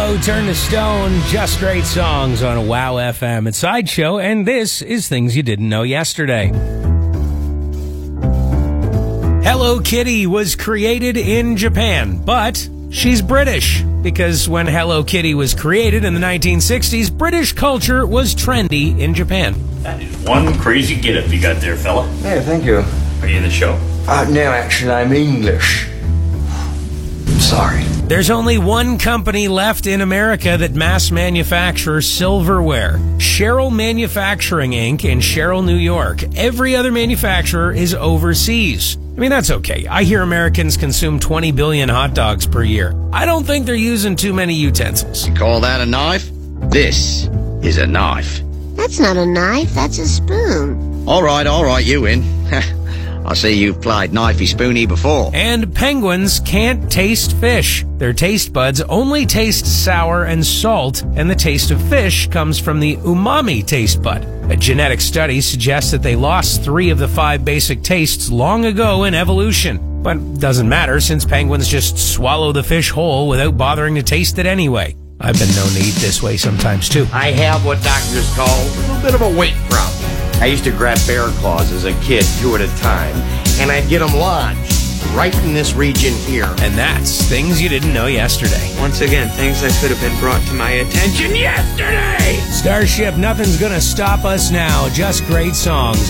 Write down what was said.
Willow turned to stone, just great songs on WOW FM. It's Sideshow, and this is Things You Didn't Know Yesterday. Hello Kitty was created in Japan, but she's British, because when Hello Kitty was created in the 1960s, British culture was trendy in Japan. That is one crazy get-up you got there, fella. Yeah, thank you. Are you in the show? No, actually, I'm English. I'm sorry. There's only one company left in America that mass manufactures silverware. Sherrill Manufacturing Inc. in Sherrill, New York. Every other manufacturer is overseas. I mean, that's okay. I hear Americans consume 20 billion hot dogs per year. I don't think they're using too many utensils. You call that a knife? This is a knife. That's not a knife, that's a spoon. All right, you win. I see you've played knifey spoony before. And penguins can't taste fish. Their taste buds only taste sour and salt, and the taste of fish comes from the umami taste bud. A genetic study suggests that they lost 3 of the 5 basic tastes long ago in evolution. But it doesn't matter, since penguins just swallow the fish whole without bothering to taste it anyway. I've been known to eat this way sometimes too. I have what doctors call a little bit of a weight problem. I used to grab bear claws as a kid, 2 at a time, and I'd get them lodged right in this region here. And that's Things You Didn't Know Yesterday. Once again, things that could have been brought to my attention yesterday! Starship, nothing's gonna stop us now. Just great songs.